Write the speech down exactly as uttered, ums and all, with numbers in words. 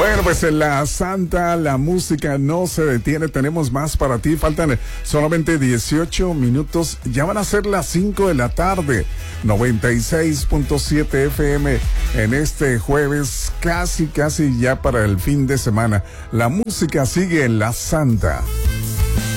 Bueno, pues en la Santa, la música no se detiene. Tenemos más para ti. Faltan solamente dieciocho minutos. Ya van a ser las cinco de la tarde. noventa y seis punto siete F M en este jueves, casi, casi ya para el fin de semana. La música sigue en la Santa.